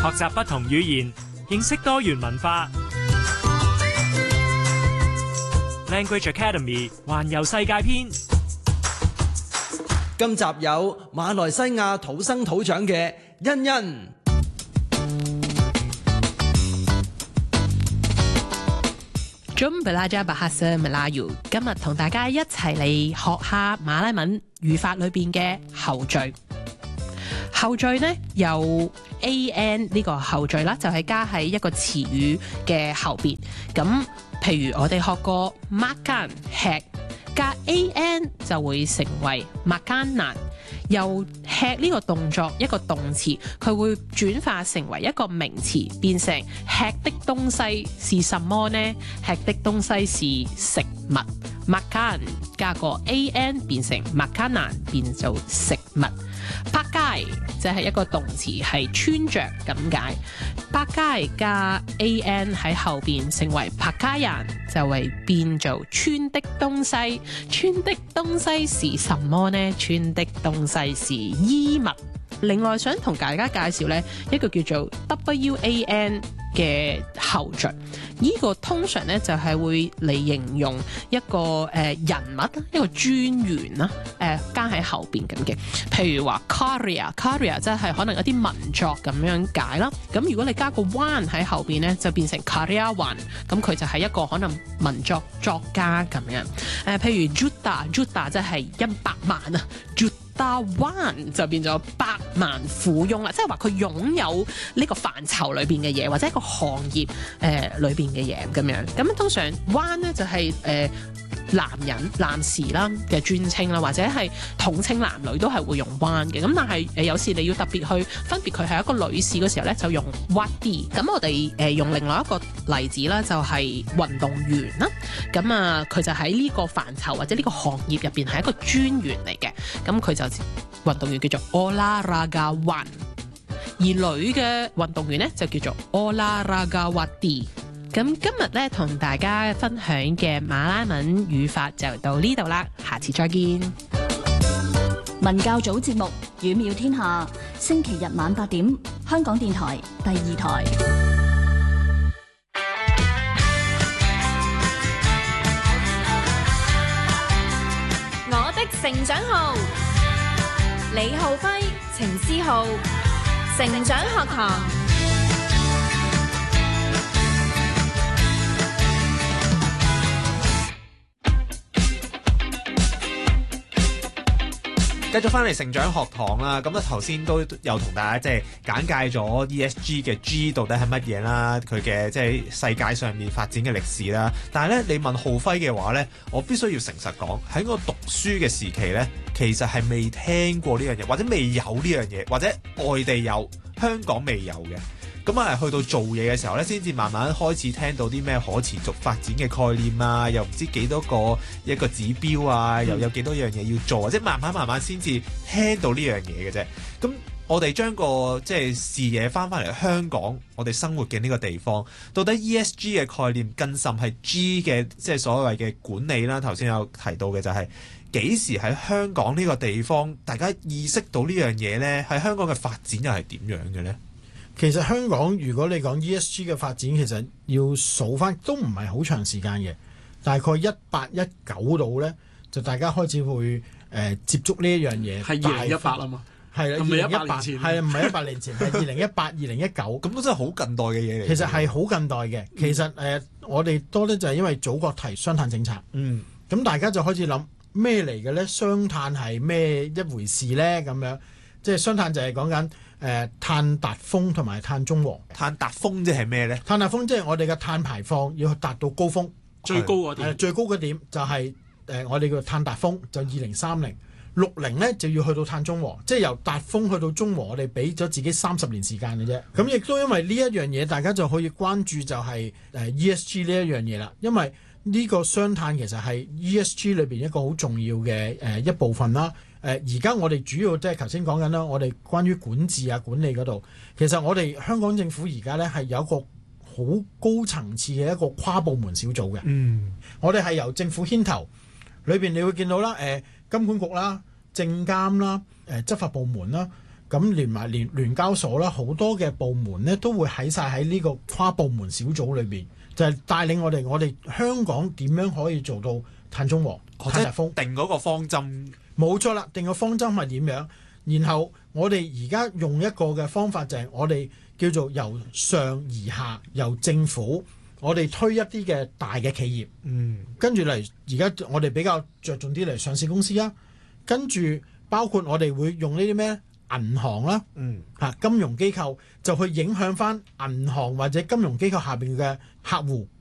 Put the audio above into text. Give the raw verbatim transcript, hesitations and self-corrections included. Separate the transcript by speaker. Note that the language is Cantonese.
Speaker 1: 學習不同語言，認識多元文化。Language Academy 環遊世界篇。
Speaker 2: 今集有馬來西亞土生土長嘅欣欣。
Speaker 3: Jom belajar bahasa Melayu， 今日同大家一齊嚟學下馬來文語法裏邊嘅後綴。後綴呢有 an 呢個後綴啦，就係加喺一個詞語嘅後邊。咁譬如我哋學過 makan 吃，加 an 就會成為 makanan。由吃呢個動作一個動詞，佢會轉化成為一個名詞，變成吃的東西是什麼呢？吃的東西是食物。makan 加個 an 變成 makanan， 變做食物。pakai 就係一個動詞，係穿着咁解。pakai 加 an 喺後邊成為 pakaian， 就會變做穿的東西。穿的東西是什麼呢？穿的東西是衣物。另外想同大家介紹呢一個叫做 wan 嘅後綴，呢、這個通常呢就係會嚟形容一個誒、呃、人物一個專員啦，誒、呃、加喺後邊咁嘅。譬如話 karya karya 即係可能一啲文作咁樣解啦。咁如果你加個 wan 喺後邊呢，就變成 karyawan， 咁佢就係一個可能文作作家咁樣。誒、呃、譬如 juta juta 即係一百萬啊 jutawan 就變咗百萬富翁啦，即係話佢擁有呢個範疇裏邊嘅嘢，或者一個行業誒裏邊嘅嘢咁樣。咁通常灣咧就係、是、誒、呃、男人男士啦嘅專稱啦，或者係統稱男女都係會用灣嘅。咁但係誒、呃、有時你要特別去分別佢係一個女士嘅時候咧，就用 wadi。咁我哋誒、呃、用另外一個例子啦，就係、是、運動員啦。咁啊佢就喺呢個範疇或者呢個行業入邊係一個專員嚟嘅。咁佢就運動員叫做 Olaragawan， 而女嘅運動員呢就叫做 Olaragawati。 咁今日咧同大家分享嘅馬來文語法就到呢度啦，下次再見。
Speaker 4: 文教組節目語妙天下，星期日晚八點，香港電台第二台。
Speaker 5: 我的成長號，李浩輝、程思浩，成長學堂。
Speaker 6: 繼續翻嚟成長學堂啦，咁咧頭先都有同大家即係簡介咗 E S G 嘅 G 到底係乜嘢啦，佢嘅即係世界上面發展嘅歷史啦。但係咧，你問浩輝嘅話咧，我必須要誠實講，喺我讀書嘅時期咧，其實係未聽過呢樣嘢，或者未有呢樣嘢，或者外地有，香港未有嘅。咁啊，去到做嘢嘅時候咧，先至慢慢開始聽到啲咩可持續發展嘅概念啊，又唔知幾多個一個指標啊，又有幾多樣嘢要做，即係慢慢慢慢先至聽到呢樣嘢嘅啫。咁我哋將個即係視野翻翻嚟香港，我哋生活嘅呢個地方，到底 E S G 嘅概念更甚係 G 嘅即係所謂嘅管理啦。頭先有提到嘅就係幾時喺香港呢個地方，大家意識到呢樣嘢呢？喺香港嘅發展又係點樣嘅呢？
Speaker 7: 其實香港如果你講 E S G 嘅發展，其實要數翻都唔係好長時間嘅，大概一八一九度呢，就大家開始會誒、呃、接觸呢一樣嘢。
Speaker 8: 係二零一八啊嘛，
Speaker 7: 係啦，
Speaker 8: 唔係一百年前，
Speaker 7: 係唔係一百年前？係二零一八、二零一九，
Speaker 6: 咁都真係好近代嘅嘢嚟。
Speaker 7: 其實係好近代嘅。嗯、其實誒、呃，我哋多咧就係因為祖國提雙碳政策，嗯，咁大家就開始諗咩嚟嘅呢？雙碳係咩一回事呢？咁樣即係雙碳就係講緊。誒、呃、碳達峰同埋碳中和。
Speaker 6: 碳達峰即係咩呢？
Speaker 7: 碳達峰即係我哋嘅碳排放要達到高峰，
Speaker 8: 最高嗰點、呃。最高
Speaker 7: 嗰點就係、是、誒、呃、我哋嘅碳達峰就二零三零，六零咧就要去到碳中和，即係由達峰去到中和，我哋俾咗自己三十年時間嘅啫。咁亦都因為呢一樣嘢，大家就可以關注就係誒 E S G 呢一樣嘢啦。因為呢個雙碳其實係 E S G 裏邊一個好重要嘅誒、呃、一部分啦。誒而家我哋主要即係頭先講緊啦，我哋關於管治啊管理嗰度，其實我哋香港政府而家咧係有一個好高層次嘅一個跨部門小組嘅。嗯，我哋係由政府牽頭，裏邊你會見到啦，誒、呃、金管局啦、證監啦、誒、呃、執法部門啦， 咁連埋聯聯交所啦，好多嘅部門咧都會喺晒喺呢個跨部門小組裏邊，就係、是、帶領我哋，我哋香港點樣可以做到碳中和、
Speaker 6: 哦、
Speaker 7: 碳達峰，
Speaker 6: 定嗰個方針。
Speaker 7: 冇錯啦，定個方針係點樣？然後我哋而家用一個嘅方法就係我哋叫做由上而下，由政府我哋推一啲嘅大嘅企業，
Speaker 6: 嗯，
Speaker 7: 跟住嚟而家我哋比較着重啲嚟上市公司啊，跟住包括我哋會用呢啲咩銀行啦，
Speaker 6: 嗯
Speaker 7: 嚇金融機構就去影響翻銀行或者金融機構下邊嘅客戶，